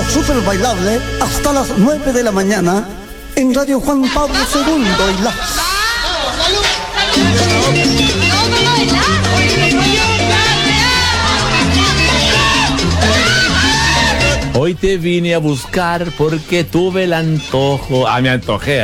súper bailable hasta las 9 de la mañana en Radio Juan Pablo II y la... Hoy te vine a buscar porque tuve el antojo. Me antojé.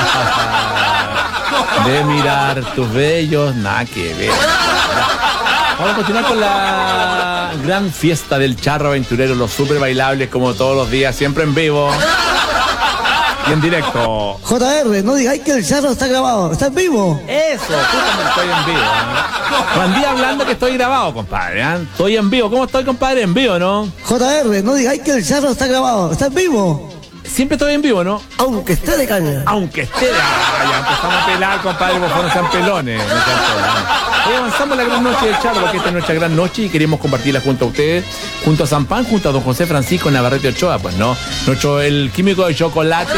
De mirar tus bellos. Nada que ver. Vamos a continuar con la gran fiesta del charro aventurero. Los super bailables como todos los días. Siempre en vivo. Y en directo. JR, no digáis que el charro está grabado. ¿Está en vivo? Eso, justamente estoy en vivo. Juan Díaz hablando que estoy grabado, compadre. Estoy en vivo. ¿Cómo estoy, compadre? En vivo, ¿no? JR, no digáis que el charro está grabado. ¿Está en vivo? Siempre estoy en vivo, ¿no? Aunque esté de caña. Aunque esté de... ya empezamos a pelar, compadre, por favor, no sean pelones. No sean pelones. Hoy avanzamos la gran noche del charro, porque esta es nuestra gran noche y queremos compartirla junto a ustedes, junto a San Pan, junto a don José Francisco Navarrete Ochoa, pues no, el químico de chocolate.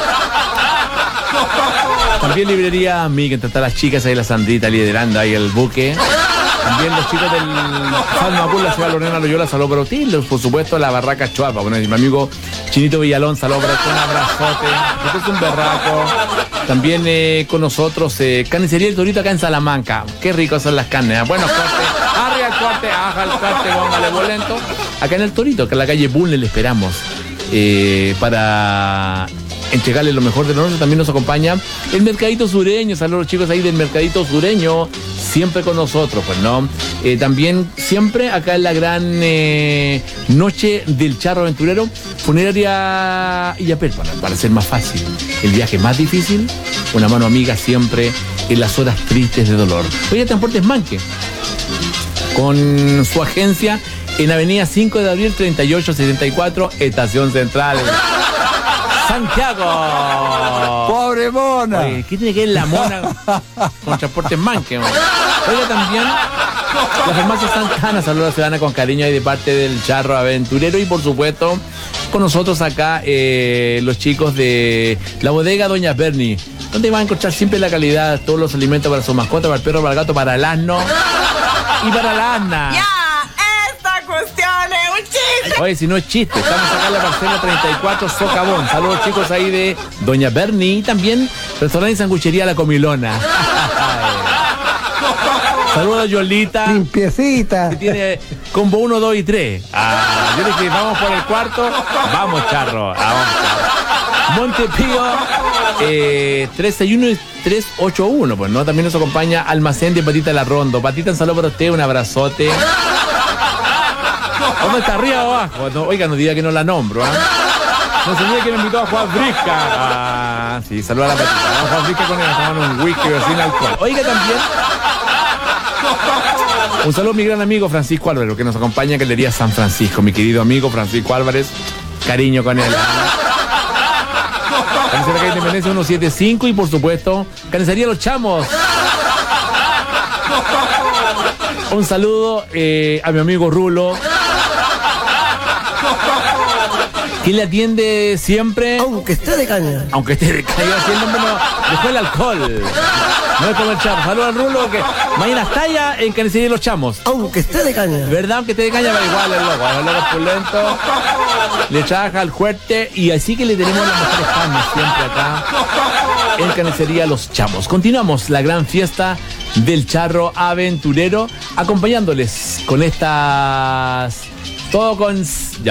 También librería Amiga, entre todas las chicas ahí, la Sandrita liderando ahí el buque. También los chicos del Salmacul, la ciudad Lorena Loyola, saludos para usted. Por supuesto, la Barraca Chuapa. Bueno, mi amigo Chinito Villalón, saludos para usted, un abrazote. Usted es un berraco. También con nosotros, Carnicería El Torito acá en Salamanca. Qué ricos son las carnes. Bueno, corte, arriba el corte, aja el corte, póngale bolento. Acá en El Torito, que en la calle Bunle le esperamos. Para entregarle lo mejor de nosotros. También nos acompaña el Mercadito Sureño. Saludos a los chicos ahí del Mercadito Sureño, siempre con nosotros, pues no. También siempre acá en la gran noche del charro aventurero, funeraria Illapel, para ser más fácil el viaje más difícil, una mano amiga siempre en las horas tristes de dolor. Oye, Transportes Manque, con su agencia en Avenida 5 de Abril 3874, Estación Central, Santiago. ¡Pobre mona! Oye, ¿qué tiene que ver la mona con Transportes Manque? Oiga, también la farmacia Santana, saludos a la ciudadana con cariño ahí de parte del charro aventurero. Y por supuesto, con nosotros acá los chicos de la bodega Doña Berni, donde van a encontrar siempre la calidad, todos los alimentos para su mascota, para el perro, para el gato, para el asno y para la asna. Oye, si no es chiste, estamos acá en la parcela 34 Socavón. Saludos, chicos, ahí de Doña Berni. Y también restaurante y sanguchería La Comilona. Saludos a Yolita. Limpiecita. Que tiene combo 1, 2 y 3. Yo le dije, vamos por el cuarto. Vamos, charro. Vamos, charro. Montepío 361 y 381. Pues no, también nos acompaña Almacén de Patita La Rondo. Patita, un saludo para usted, un abrazote. ¿Dónde está, arriba o abajo? No, oiga, no diga que no la nombro, ¿eh? No se diga que me invitó a Juan Brisca. Sí, saluda a la Patita. Vamos a Juan Brisca con él, tomando un whisky sin alcohol. Oiga, también un saludo a mi gran amigo Francisco Álvarez, que nos acompaña en Galería San Francisco. Mi querido amigo Francisco Álvarez, cariño con él. Carnicería Calle Independencia 175 y por supuesto, Carnicería Los Chamos. Un saludo a mi amigo Rulo, que le atiende siempre. Aunque esté de caña. Aunque esté de caña, siempre dejó el alcohol. No es como el chamo. Saludos al Rulo, que mañana está allá en Carnicería Los Chamos. Aunque esté de caña. ¿Verdad? Aunque esté de caña, pero igual el loco es pulento. Le trabaja al fuerte y así que le tenemos las mejores carnes siempre acá en Carnicería Los Chamos. Continuamos la gran fiesta del charro aventurero, acompañándoles con estas... Todo con...